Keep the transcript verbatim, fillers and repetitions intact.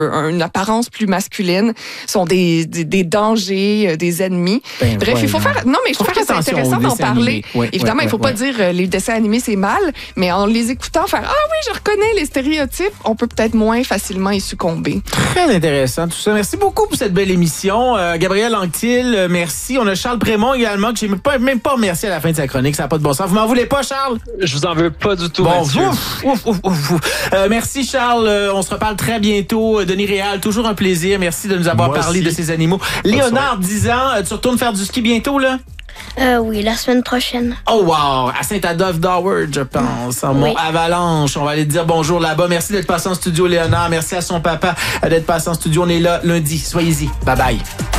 une apparence plus masculine sont des, des, des dangers, des ennemis. Ben, Bref, ouais, il faut non. faire... Non, mais je trouve que c'est intéressant d'en parler. Oui, Évidemment, oui, il ne faut oui, pas oui. dire euh, les dessins animés, c'est mal, mais en les écoutant, faire « Ah oui, je reconnais les stéréotypes », on peut peut-être moins facilement y succomber. Très intéressant tout ça. Merci beaucoup pour cette belle émission. Euh, Gabrielle Anctil, euh, merci. On a Charles Prémont également, que je n'ai même pas, même pas remercié à la fin de sa chronique. Ça n'a pas de bon sens. Vous m'en voulez pas, Charles? Je vous en veux pas du tout, bon, Mathieu. Ouf, ouf, ouf, ouf, ouf. Euh, merci, Charles. Euh, on se reparle très bientôt. Denis Réal, toujours un plaisir. Merci de nous avoir Moi parlé aussi. de ces animaux. Léonard, dix ans, tu retournes faire du ski bientôt, là? Euh, oui, la semaine prochaine. Oh wow! À Saint-Adolphe d'Howard, je pense. En Mont Avalanche. On va aller te dire bonjour là-bas. Merci d'être passé en studio, Léonard. Merci à son papa d'être passé en studio. On est là lundi. Soyez-y. Bye bye.